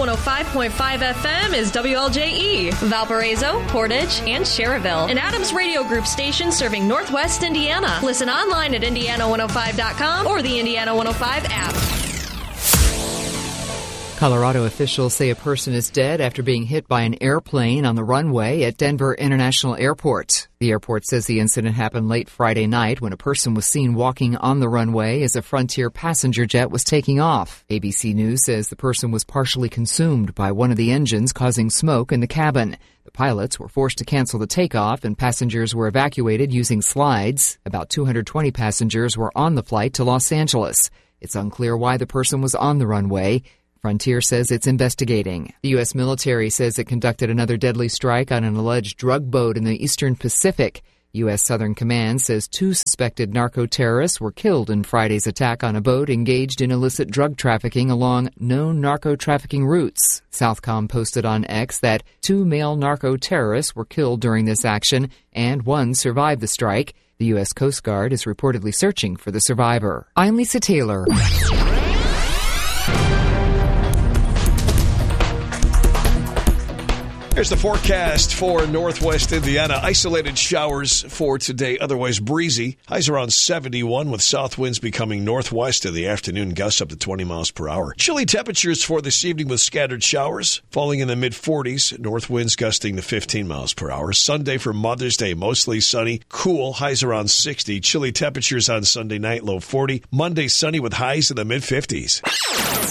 105.5 FM is WLJE, Valparaiso, Portage, and Cherryville. An Adams Radio Group station serving Northwest Indiana. Listen online at Indiana105.com or the Indiana 105 app. Colorado officials say a person is dead after being hit by an airplane on the runway at Denver International Airport. The airport says the incident happened late Friday night when a person was seen walking on the runway as a Frontier passenger jet was taking off. ABC News says the person was partially consumed by one of the engines, causing smoke in the cabin. The pilots were forced to cancel the takeoff and passengers were evacuated using slides. About 220 passengers were on the flight to Los Angeles. It's unclear why the person was on the runway. Frontier says it's investigating. The U.S. military says it conducted another deadly strike on an alleged drug boat in the Eastern Pacific. U.S. Southern Command says 2 suspected narco-terrorists were killed in Friday's attack on a boat engaged in illicit drug trafficking along known narco-trafficking routes. Southcom posted on X that 2 male narco-terrorists were killed during this action and 1 survived the strike. The U.S. Coast Guard is reportedly searching for the survivor. I'm Lisa Taylor. Here's the forecast for Northwest Indiana. Isolated showers for today, otherwise breezy. Highs around 71 with south winds becoming northwest in the afternoon, gusts up to 20 miles per hour. Chilly temperatures for this evening with scattered showers, falling in the mid-40s. North winds gusting to 15 miles per hour. Sunday for Mother's Day, mostly sunny, cool, highs around 60. Chilly temperatures on Sunday night, low 40. Monday sunny with highs in the mid-50s.